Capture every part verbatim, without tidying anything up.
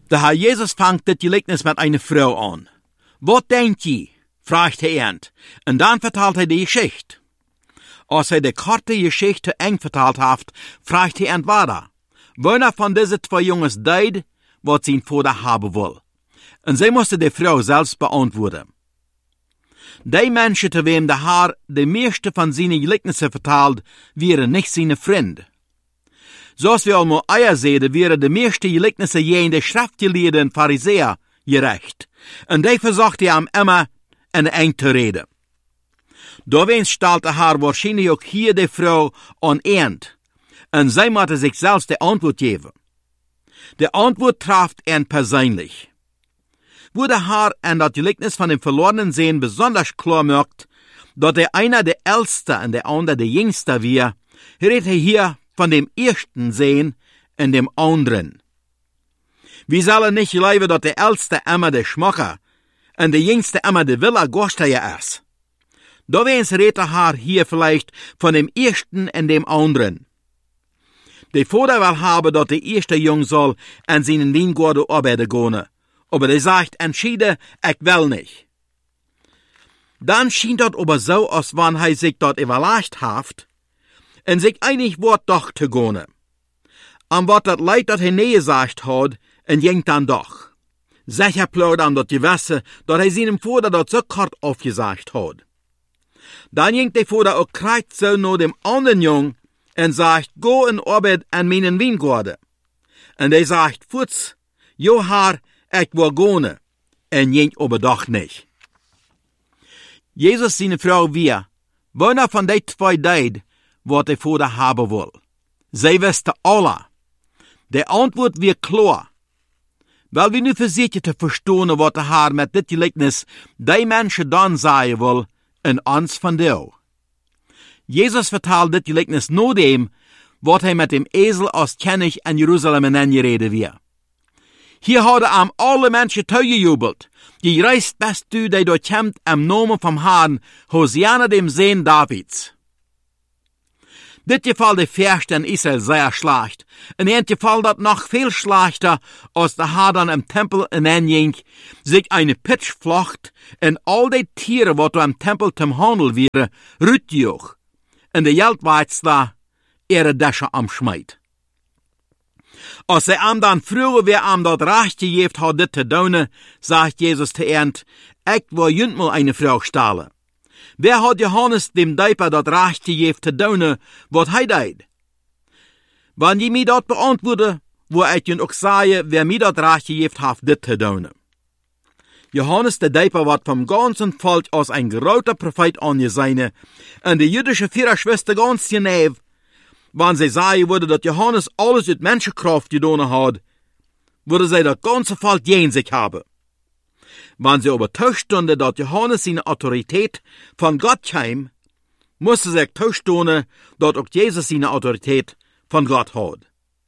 Der Herr Jesus fängt das Gleichnis mit einer Frau an. Was denkt ihr? Fragt er ernt. Und dann vertelt er die Geschichte. Als er die korte Geschichte eng vertelt hat, fragt er ernt weiter. Wer von diesen zwei Jungs deed, was sein Vater haben will. Und sie musste die Frau selbst beantworten. Die Menschen, zu wem der Herr die meiste von seinen Gleichnissen vertelt, wären nicht seine Freunde. Zoals wir allemaal eier sehen, wären die meiste Gleichnisse je in de schriftgeleerden Pharisäer gerecht. Und die versuchte ihm immer in eng te reden. Doorweens stellt der Herr wahrscheinlich auch hier die Frau an Ernt. Und sie musste sich selbst die Antwort geben. Die Antwort trifft ihn persönlich. Wo der Herr an das Gleichnis von dem verlorenen Sohn besonders klar macht, dass der einer der Älteste und der andere der Jüngste war, redet er hier von dem ersten Sohn und dem anderen. Wir sollen nicht glauben, dass der Älteste immer der Schmacher und der Jüngste immer der Wille Gottes ist. Da redet der Herr hier vielleicht von dem ersten und dem anderen. Der Vater will haben, dass der erste Jung soll an seinen Weingarten arbeiten gehen. Aber der sagt entschieden, ich will nicht. Dann schien das aber so, als wenn er sich dort überlegt hat und sich einig wird doch zu gehen. Und was das Leid, das er nie gesagt hat, und ging dann doch. Sicher plaudert an das Gewisse, dass er seinem Vater dort so kort aufgesagt hat. Dann ging der Vater auch kreuz so nach dem anderen Jungen und sagt, go in Arbeit an meinen Weingarten. Und er sagt, Futz, jo Herr, ich will gehen, und ging aber doch nicht. Jesus seine Frau wir, wer von den zwei deed, was der Vater haben will. Sie wusste alle. Die Antwort wird klar. Weil wir nu versuchen zu verstehen, was der Herr mit dit Gleichnis die Menschen dann sagen will, und uns von dir. Jesus vertelt dit Gleichnis nur dem, was er mit dem Esel aus König in Jerusalem angeredet wird. Hier hadden am alle Menschen toegejubelt. Gereist bist du, die dort kommt, am Namen vom Herrn, Hosianna dem Sohn Davids. Dit geval de Verste in Israel sehr schlecht. In een geval dat noch viel schlechter, als der Herr dann im Tempel hineinging, sich eine Pitsch flocht, und all die Tiere, wat am Tempel zum Handel wäre, rütjoch, und de Geldweizler ihre Däsche am Schmeid. Als er am dann früher, wer am dort recht gegeben hat, dit zu tun, sagt Jesus zu Ernt, ich will jünd mal eine Frau stahlen. Wer hat Johannes dem Deiper dort recht gegeben zu tun, was er deed? Wenn je mir dort beantworte, wo ich jünd auch sage, wer mir dort recht gegeben hat, dit zu tun. Johannes der Deiper wird vom ganzen Volk als ein großer Prophet angesehen, und die jüdische Viererschwester ganz genau, wenn sie sagen würde, dass Johannes alles mit Menschenkraft getan hat, würde sie das ganze Volk gegen sich haben. Wenn sie aber tauschstunde, dass Johannes seine Autorität von Gott kam, musste sie tauschstunde, dass auch Jesus seine Autorität von Gott hat.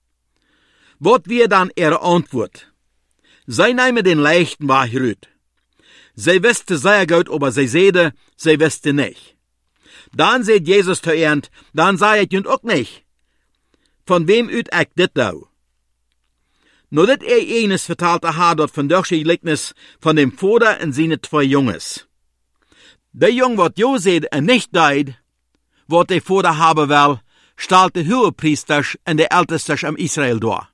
Was wir dann ihre Antwort? Sie nehmen den leichten Weg rüt. Sie wüsste sehr gut, aber sie sehe, sie wüsste nicht. Dann seht Jesus zu Ernt, dann sei ich jünd auch nicht. Von wem üt ich dit dau? Nur dit er eines verteilte hat dort von der Gleichnis von dem Vater und seine zwei Junges. Der Jung, wat jo seht und nicht deid, wat der Vater haben will, stellt der Hohepriester und der Älteste am Israel da.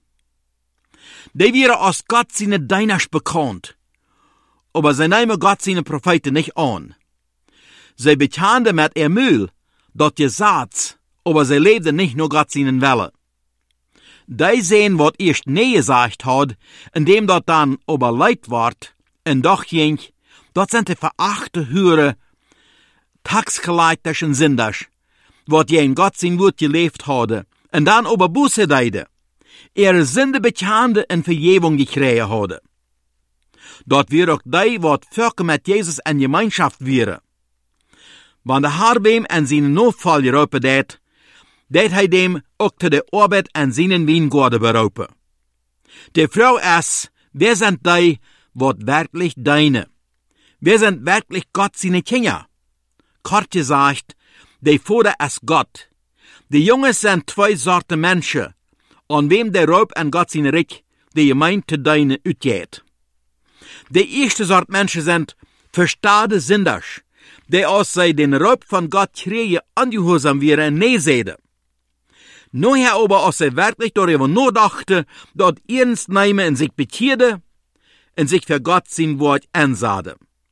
Die wäre aus Gott seine Diener bekannt, aber sie nehmen Gott seine Propheten nicht an. Sie bekannten mit ihr Mühl, dort ihr Satz, aber sie lebten nicht nur Gott seinen Wille. Die sehen, was erst nie gesagt hat, indem dort dann aber leid ward, und doch ging, dort sind die verachte Hure, tagsgeleitischen Sinders, was je in Gott sein Wort gelebt hatte, und dann aber Buße deide, ihre Sünde bekannte und Vergebung gekriegt hatte. Dort wir auch die, was Völker mit Jesus in Gemeinschaft wäre. Wenn der Herr wem an seinen Notfall gerufen dat, dat hij dem auch zu der Arbeit an seinen Weingarten berufen. Die Frau ist, wer sind die, was wirklich deine? Wer sind wirklich Gott seine Kinder? Kort gesagt, der Vater ist Gott. Die Jungs sind zwei Sorten Menschen, an wem der Raub an Gott seine Reich die gemeint te deinen uitgeht. De eerste soort mensen zijn verstaande zinders, die als zij den Raub van Gott kregen angehorsam wären en nee zeiden. Nachher aber, als zij wirklich darüber nachdachten, dort ernst nehmen en sich bekehrden, en sich für Gott sein Wort ansaden.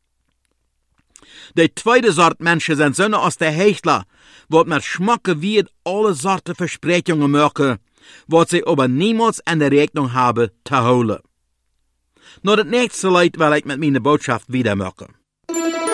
De tweede soort mensen zijn zonen als de Heuchler, wat met schmakke wird alle Sorten Versprechungen machen, wat sie aber niemals an der Rechnung haben, te holen. Nur das nächste Leid will ich mit meiner Botschaft wieder machen.